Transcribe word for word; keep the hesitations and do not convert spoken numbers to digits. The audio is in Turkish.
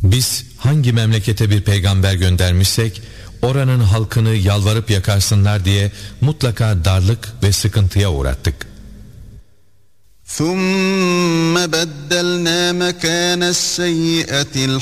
Biz hangi memlekete bir peygamber göndermişsek oranın halkını yalvarıp yakarsınlar diye mutlaka darlık ve sıkıntıya uğrattık. ثُمَّ بَدَّلْنَا مَكَانَ السَّيِّئَةِ